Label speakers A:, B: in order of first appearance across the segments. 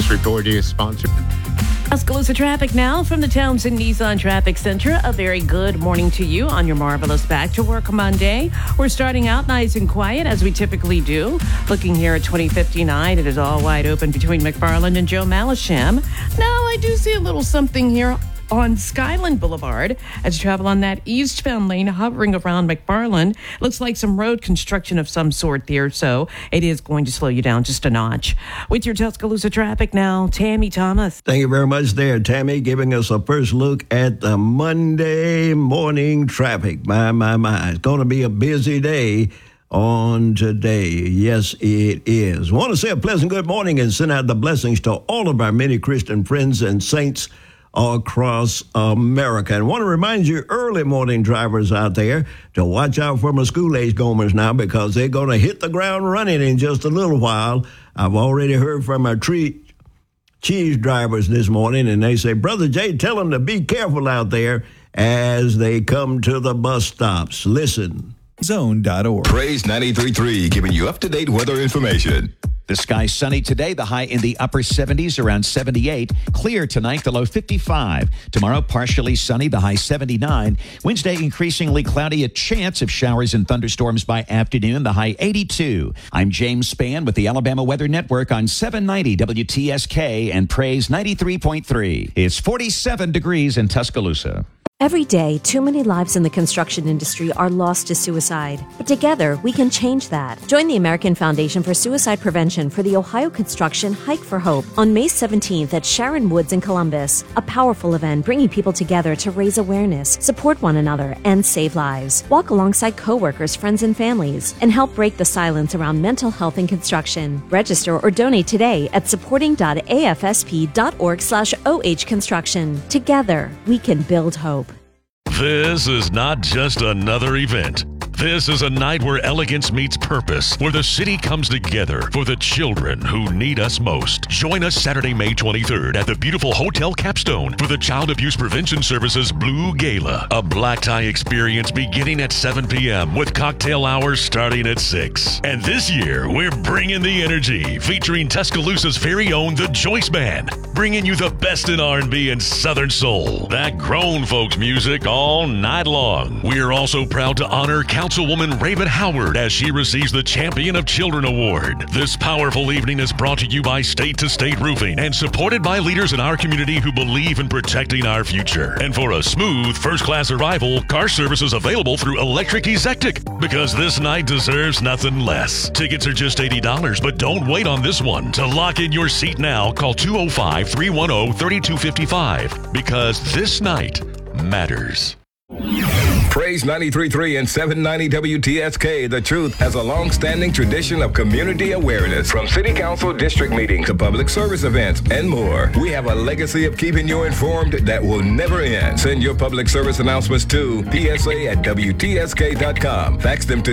A: This report is sponsored.
B: Tuscaloosa traffic now from the Townsend Nissan Traffic Center. A very good morning to you on your marvelous back to work Monday. We're starting out nice and quiet as we typically do. Looking here at 2059, it is all wide open between McFarland and Joe Malisham. Now I do see a little something here on Skyland Boulevard as you travel on that eastbound lane hovering around McFarland. Looks like some road construction of some sort there, so it is going to slow you down just a notch. With your Tuscaloosa traffic now, Tammy Thomas.
C: Thank you very much there, Tammy, giving us a first look at the Monday morning traffic. My. It's going to be a busy day on today. Yes, it is. I want to say a pleasant good morning and send out the blessings to all of our many Christian friends and saints across America. And I want to remind you, early morning drivers out there, to watch out for my school-age gomers now, because they're going to hit the ground running in just a little while. I've already heard from our cheese drivers this morning, and they say, Brother Jay, tell them to be careful out there as they come to the bus stops. Listen.
D: Zone.org.
E: Praise 93.3, giving you up-to-date weather information.
D: The sky sunny today, the high in the upper 70s, around 78. Clear tonight, the low 55. Tomorrow, partially sunny, the high 79. Wednesday, increasingly cloudy, a chance of showers and thunderstorms by afternoon, the high 82. I'm James Spann with the Alabama Weather Network on 790 WTSK and Praise 93.3. It's 47 degrees in Tuscaloosa.
F: Every day, too many lives in the construction industry are lost to suicide. But together, we can change that. Join the American Foundation for Suicide Prevention for the Ohio Construction Hike for Hope on May 17th at Sharon Woods in Columbus. A powerful event bringing people together to raise awareness, support one another, and save lives. Walk alongside coworkers, friends, and families, and help break the silence around mental health in construction. Register or donate today at supporting.afsp.org/OH Construction. Together, we can build hope.
G: This is not just another event. This is a night where elegance meets purpose, where the city comes together for the children who need us most. Join us Saturday, May 23rd at the beautiful Hotel Capstone for the Child Abuse Prevention Services Blue Gala, a black tie experience beginning at 7 p.m. with cocktail hours starting at 6. And this year, we're bringing the energy, featuring Tuscaloosa's very own The Joyce Band, bringing you the best in R&B and Southern Soul, that grown folks music all night long. We're also proud to honor Councilwoman Raven Howard as she receives the Champion of Children Award. This powerful evening is brought to you by State to State Roofing and supported by leaders in our community who believe in protecting our future. And for a smooth first-class arrival, car service is available through Electric Ezectic, because this night deserves nothing less. Tickets are just $80, but don't wait on this one. To lock in your seat now, call 205-310-3255, because this night matters.
E: Praise 93.3 and 790 WTSK. The Truth has a long-standing tradition of community awareness, from city council district meetings to public service events and more. We have a legacy of keeping you informed that will never end. Send your public service announcements to PSA@WTSK.com. Fax them to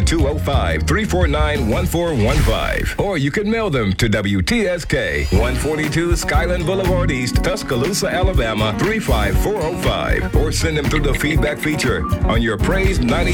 E: 205-349-1415. Or you can mail them to WTSK, 142 Skyland Boulevard East, Tuscaloosa, Alabama, 35405. Or send them through the feedback feature on your Praise 90